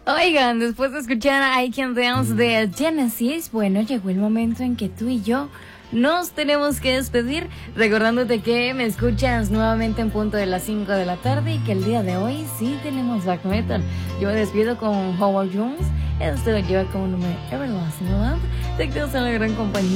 Oigan, después de escuchar I Can Dance de Genesis, bueno, llegó el momento en que tú y yo nos tenemos que despedir, recordándote que me escuchas nuevamente en punto de las 5 de la tarde y que el día de hoy sí tenemos Black Metal. Yo me despido con Howard Jones, esto lleva como nombre Everlasting Love, te quedas en la gran compañía.